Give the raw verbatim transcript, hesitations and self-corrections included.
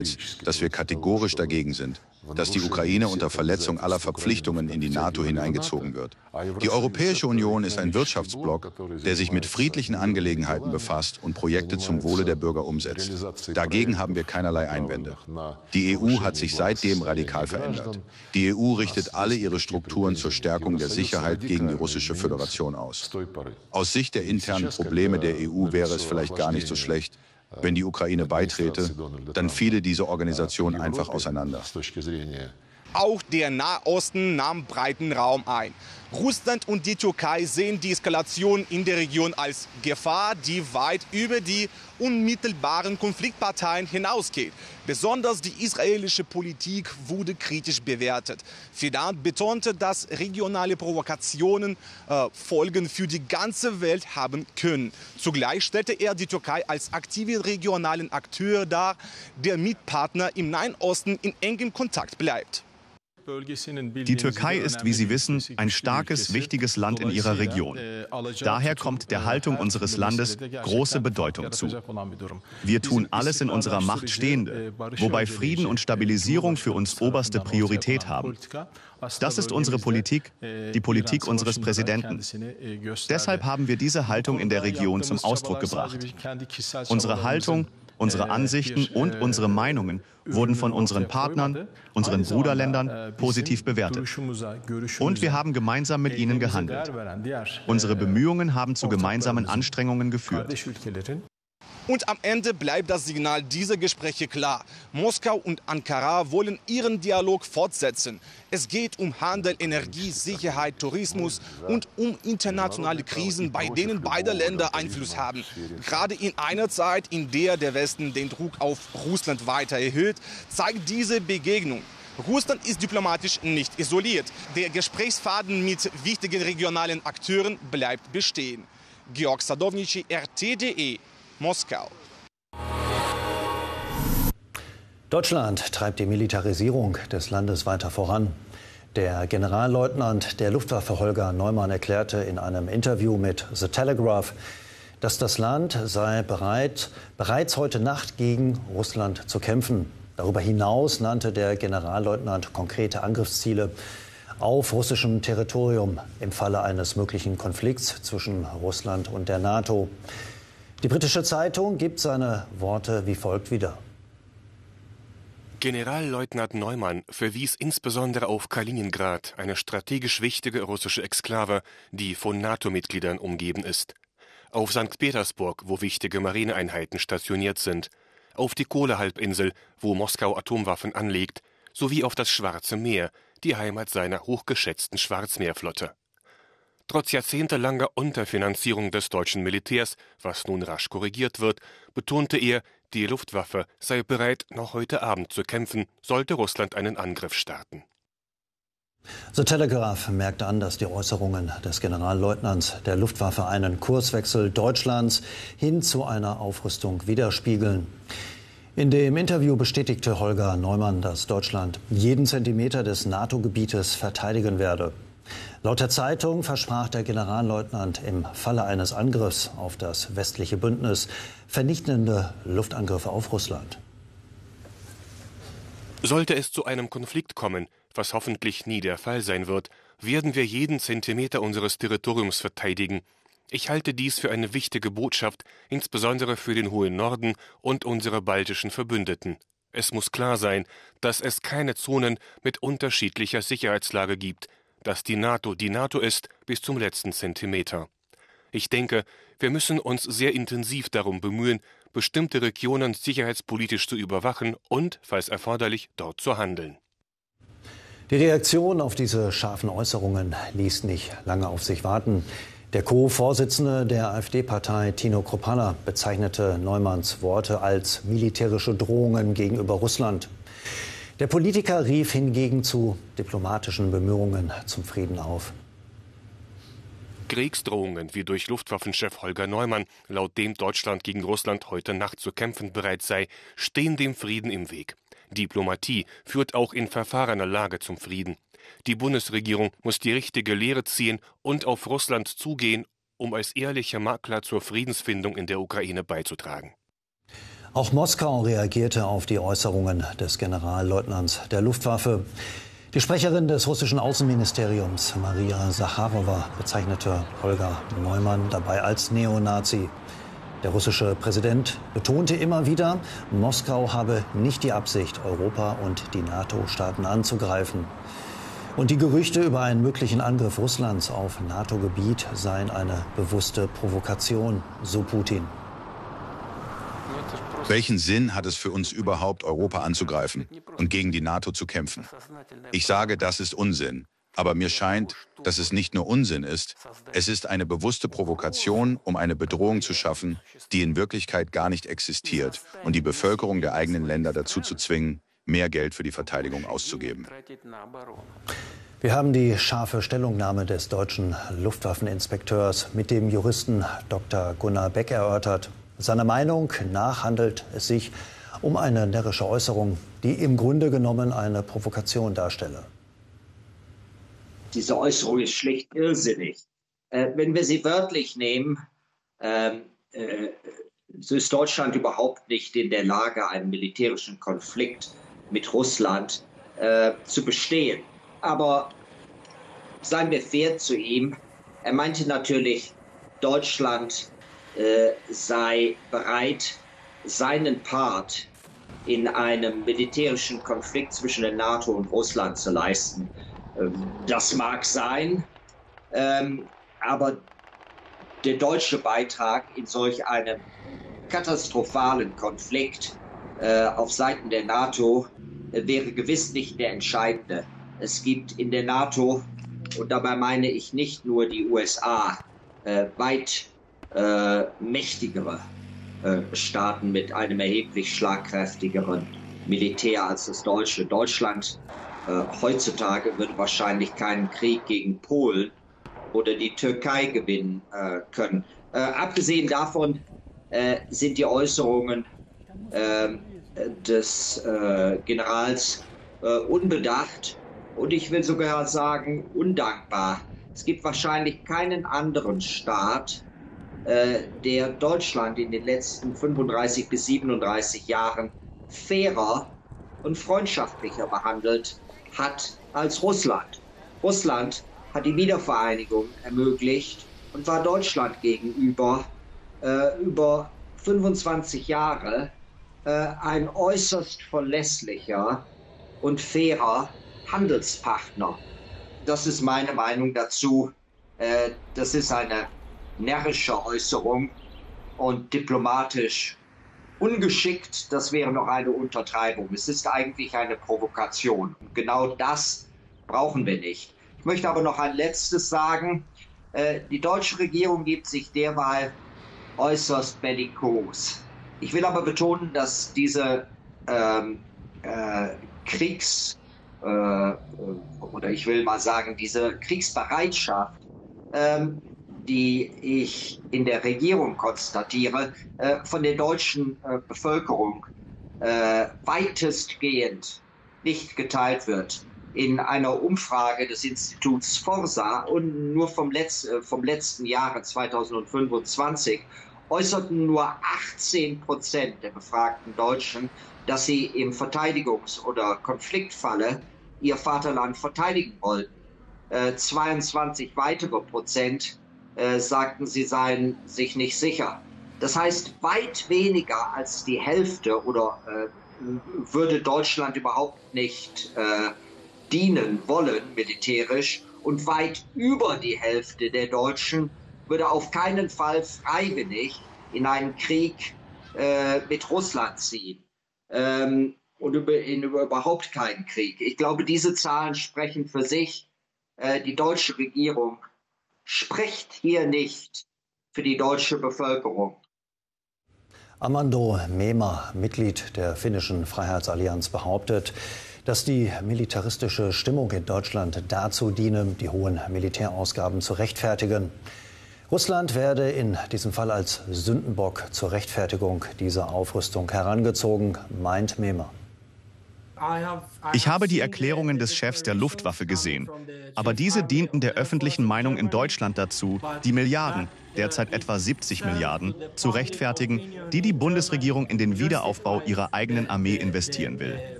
dass wir kategorisch dagegen sind, dass die Ukraine unter Verletzung aller Verpflichtungen in die NATO hineingezogen wird. Die Europäische Union ist ein Wirtschaftsblock, der sich mit friedlichen Angelegenheiten befasst und Projekte zum Wohle der Bürger umsetzt. Dagegen haben wir keinerlei Einwände. Die E U hat sich seitdem radikal verändert. Die E U richtet alle ihre Strukturen zur Stärkung der Sicherheit gegen die Russische Föderation aus. Aus Sicht der internen Probleme der E U wäre es vielleicht gar nicht so schlecht, wenn die Ukraine beitrete, dann fiele diese Organisation einfach auseinander. Auch der Nahosten nahm breiten Raum ein. Russland und die Türkei sehen die Eskalation in der Region als Gefahr, die weit über die unmittelbaren Konfliktparteien hinausgeht. Besonders die israelische Politik wurde kritisch bewertet. Fidan betonte, dass regionale Provokationen äh, Folgen für die ganze Welt haben können. Zugleich stellte er die Türkei als aktiven regionalen Akteur dar, der mit Partner im Nahen Osten in engem Kontakt bleibt. Die Türkei ist, wie Sie wissen, ein starkes, wichtiges Land in ihrer Region. Daher kommt der Haltung unseres Landes große Bedeutung zu. Wir tun alles in unserer Macht Stehende, wobei Frieden und Stabilisierung für uns oberste Priorität haben. Das ist unsere Politik, die Politik unseres Präsidenten. Deshalb haben wir diese Haltung in der Region zum Ausdruck gebracht. Unsere Haltung, unsere Ansichten und unsere Meinungen wurden von unseren Partnern, unseren Bruderländern positiv bewertet. Und wir haben gemeinsam mit ihnen gehandelt. Unsere Bemühungen haben zu gemeinsamen Anstrengungen geführt. Und am Ende bleibt das Signal dieser Gespräche klar. Moskau und Ankara wollen ihren Dialog fortsetzen. Es geht um Handel, Energie, Sicherheit, Tourismus und um internationale Krisen, bei denen beide Länder Einfluss haben. Gerade in einer Zeit, in der der Westen den Druck auf Russland weiter erhöht, zeigt diese Begegnung: Russland ist diplomatisch nicht isoliert. Der Gesprächsfaden mit wichtigen regionalen Akteuren bleibt bestehen. Georg Sadownici, R T D E, Moskau. Deutschland treibt die Militarisierung des Landes weiter voran. Der Generalleutnant der Luftwaffe Holger Neumann erklärte in einem Interview mit The Telegraph, dass das Land sei bereit, bereits heute Nacht gegen Russland zu kämpfen. Darüber hinaus nannte der Generalleutnant konkrete Angriffsziele auf russischem Territorium im Falle eines möglichen Konflikts zwischen Russland und der NATO. Die britische Zeitung gibt seine Worte wie folgt wieder. Generalleutnant Neumann verwies insbesondere auf Kaliningrad, eine strategisch wichtige russische Exklave, die von NATO-Mitgliedern umgeben ist. Auf Sankt Petersburg, wo wichtige Marineeinheiten stationiert sind. Auf die Kohlehalbinsel, wo Moskau Atomwaffen anlegt, sowie auf das Schwarze Meer, die Heimat seiner hochgeschätzten Schwarzmeerflotte. Trotz jahrzehntelanger Unterfinanzierung des deutschen Militärs, was nun rasch korrigiert wird, betonte er, die Luftwaffe sei bereit, noch heute Abend zu kämpfen, sollte Russland einen Angriff starten. The Telegraph merkte an, dass die Äußerungen des Generalleutnants der Luftwaffe einen Kurswechsel Deutschlands hin zu einer Aufrüstung widerspiegeln. In dem Interview bestätigte Holger Neumann, dass Deutschland jeden Zentimeter des NATO-Gebietes verteidigen werde. Laut der Zeitung versprach der Generalleutnant im Falle eines Angriffs auf das westliche Bündnis vernichtende Luftangriffe auf Russland. Sollte es zu einem Konflikt kommen, was hoffentlich nie der Fall sein wird, werden wir jeden Zentimeter unseres Territoriums verteidigen. Ich halte dies für eine wichtige Botschaft, insbesondere für den hohen Norden und unsere baltischen Verbündeten. Es muss klar sein, dass es keine Zonen mit unterschiedlicher Sicherheitslage gibt, dass die NATO die NATO ist bis zum letzten Zentimeter. Ich denke, wir müssen uns sehr intensiv darum bemühen, bestimmte Regionen sicherheitspolitisch zu überwachen und, falls erforderlich, dort zu handeln. Die Reaktion auf diese scharfen Äußerungen ließ nicht lange auf sich warten. Der Co-Vorsitzende der AfD-Partei, Tino Kruppalla, bezeichnete Neumanns Worte als militärische Drohungen gegenüber Russland. Der Politiker rief hingegen zu diplomatischen Bemühungen zum Frieden auf. Kriegsdrohungen wie durch Luftwaffenchef Holger Neumann, laut dem Deutschland gegen Russland heute Nacht zu kämpfen bereit sei, stehen dem Frieden im Weg. Diplomatie führt auch in verfahrener Lage zum Frieden. Die Bundesregierung muss die richtige Lehre ziehen und auf Russland zugehen, um als ehrlicher Makler zur Friedensfindung in der Ukraine beizutragen. Auch Moskau reagierte auf die Äußerungen des Generalleutnants der Luftwaffe. Die Sprecherin des russischen Außenministeriums, Maria Sacharowa, bezeichnete Holger Neumann dabei als Neonazi. Der russische Präsident betonte immer wieder, Moskau habe nicht die Absicht, Europa und die NATO-Staaten anzugreifen. Und die Gerüchte über einen möglichen Angriff Russlands auf NATO-Gebiet seien eine bewusste Provokation, so Putin. Welchen Sinn hat es für uns überhaupt, Europa anzugreifen und gegen die NATO zu kämpfen? Ich sage, das ist Unsinn. Aber mir scheint, dass es nicht nur Unsinn ist, es ist eine bewusste Provokation, um eine Bedrohung zu schaffen, die in Wirklichkeit gar nicht existiert und die Bevölkerung der eigenen Länder dazu zu zwingen, mehr Geld für die Verteidigung auszugeben. Wir haben die scharfe Stellungnahme des deutschen Luftwaffeninspekteurs mit dem Juristen Doktor Gunnar Beck erörtert. Seiner Meinung nach handelt es sich um eine närrische Äußerung, die im Grunde genommen eine Provokation darstelle. Diese Äußerung ist schlicht irrsinnig. Äh, wenn wir sie wörtlich nehmen, äh, äh, so ist Deutschland überhaupt nicht in der Lage, einen militärischen Konflikt mit Russland äh, zu bestehen. Aber seien wir fair zu ihm. Er meinte natürlich, Deutschland äh, sei bereit, seinen Part in einem militärischen Konflikt zwischen der NATO und Russland zu leisten. Das mag sein, ähm, aber der deutsche Beitrag in solch einem katastrophalen Konflikt äh, auf Seiten der NATO äh, wäre gewiss nicht der entscheidende. Es gibt in der NATO, und dabei meine ich nicht nur die U S A, äh, weit äh, mächtigere äh, Staaten mit einem erheblich schlagkräftigeren Militär als das deutsche. Deutschland Äh, heutzutage würde wahrscheinlich keinen Krieg gegen Polen oder die Türkei gewinnen äh, können. Äh, abgesehen davon äh, sind die Äußerungen äh, des äh, Generals äh, unbedacht und ich will sogar sagen undankbar. Es gibt wahrscheinlich keinen anderen Staat, äh, der Deutschland in den letzten fünfunddreißig bis siebenunddreißig Jahren fairer und freundschaftlicher behandelt hat als Russland. Russland hat die Wiedervereinigung ermöglicht und war Deutschland gegenüber äh, über fünfundzwanzig Jahre äh, ein äußerst verlässlicher und fairer Handelspartner. Das ist meine Meinung dazu. Äh, das ist eine närrische Äußerung und diplomatisch ungeschickt, das wäre noch eine Untertreibung. Es ist eigentlich eine Provokation. Und genau das brauchen wir nicht. Ich möchte aber noch ein Letztes sagen. Äh, die deutsche Regierung gibt sich derweil äußerst bellikos. Ich will aber betonen, dass diese ähm, äh, Kriegs- äh, oder ich will mal sagen, diese Kriegsbereitschaft, ähm, die ich in der Regierung konstatiere, äh, von der deutschen äh, Bevölkerung äh, weitestgehend nicht geteilt wird. In einer Umfrage des Instituts Forsa und nur vom, Letz-, äh, vom letzten Jahre zweitausendfünfundzwanzig äußerten nur achtzehn Prozent der befragten Deutschen, dass sie im Verteidigungs- oder Konfliktfalle ihr Vaterland verteidigen wollten. Äh, zweiundzwanzig weitere Prozent Äh, sagten, sie seien sich nicht sicher. Das heißt, weit weniger als die Hälfte oder äh, würde Deutschland überhaupt nicht äh, dienen wollen militärisch und weit über die Hälfte der Deutschen würde auf keinen Fall freiwillig in einen Krieg äh, mit Russland ziehen ähm, und über, in über überhaupt keinen Krieg. Ich glaube, diese Zahlen sprechen für sich. Äh, die deutsche Regierung spricht hier nicht für die deutsche Bevölkerung. Amando Mema, Mitglied der finnischen Freiheitsallianz, behauptet, dass die militaristische Stimmung in Deutschland dazu diene, die hohen Militärausgaben zu rechtfertigen. Russland werde in diesem Fall als Sündenbock zur Rechtfertigung dieser Aufrüstung herangezogen, meint Mema. Ich habe die Erklärungen des Chefs der Luftwaffe gesehen. Aber diese dienten der öffentlichen Meinung in Deutschland dazu, die Milliarden, derzeit etwa siebzig Milliarden, zu rechtfertigen, die die Bundesregierung in den Wiederaufbau ihrer eigenen Armee investieren will.